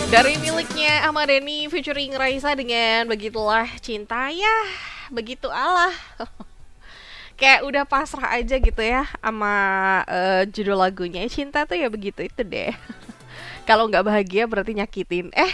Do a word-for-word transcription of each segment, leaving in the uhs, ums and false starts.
Dari miliknya Ahmad Dhani featuring Raisa dengan Begitulah Cinta. Ya, begitu Allah. Kayak udah pasrah aja gitu ya sama eh, judul lagunya. Cinta tuh ya begitu itu deh. Kalau nggak bahagia berarti nyakitin. Eh,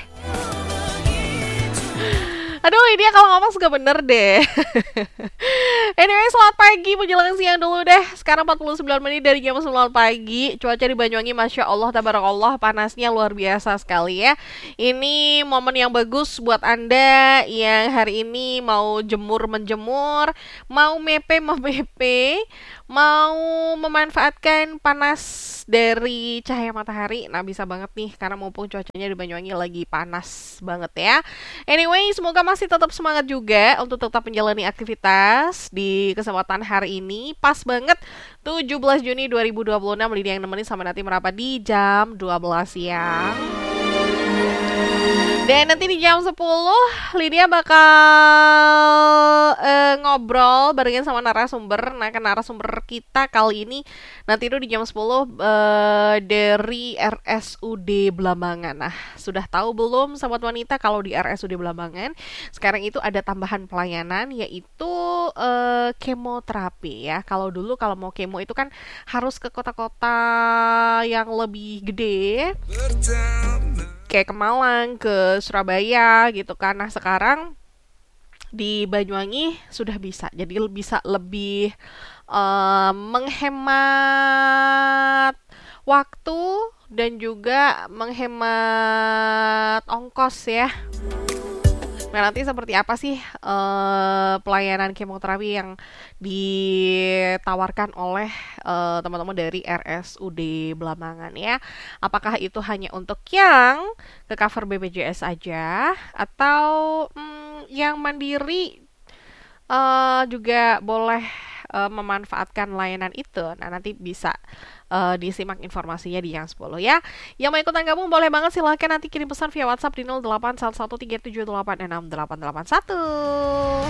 aduh ini dia kalau ngomong suka bener deh. Anyway, selamat pagi menjelang siang dulu deh. Sekarang empat puluh sembilan menit dari jam sembilan pagi. Cuaca di Banyuwangi Masya Allah, tabarakallah, panasnya luar biasa sekali ya. Ini momen yang bagus buat Anda yang hari ini mau jemur menjemur, mau mepe mepe, mau memanfaatkan panas dari cahaya matahari. Nah bisa banget nih karena mumpung cuacanya di Banyuwangi lagi panas banget ya. Anyway, semoga masih tetap semangat juga untuk tetap menjalani aktivitas di kesempatan hari ini. Pas banget tujuh belas Juni dua ribu dua puluh enam, Lydia yang nemenin sama nanti merapat di jam dua belas siang. Dan nanti di jam sepuluh Lydia bakal uh, ngobrol barengan sama narasumber. Nah, ke narasumber kita kali ini nanti itu di jam sepuluh uh, dari R S U D Blambangan. Nah, sudah tahu belum sahabat wanita kalau di R S U D Blambangan sekarang itu ada tambahan pelayanan yaitu uh, kemoterapi ya. Kalau dulu kalau mau kemo itu kan harus ke kota-kota yang lebih gede. Kayak ke Malang, ke Surabaya gitu kan. Nah sekarang di Banyuwangi sudah bisa. Jadi bisa lebih uh, menghemat waktu dan juga menghemat ongkos ya. Nah nanti seperti apa sih uh, pelayanan kemoterapi yang ditawarkan oleh uh, teman-teman dari R S U D Blambangan ya? Apakah itu hanya untuk yang ke cover B P J S aja atau hmm, yang mandiri uh, juga boleh uh, memanfaatkan layanan itu? Nah nanti bisa uh, disimak informasinya di yang sepuluh ya. Yang mau ikutan gabung boleh banget, silahkan nanti kirim pesan via WhatsApp di nol delapan satu satu tiga tujuh delapan enam delapan delapan satu.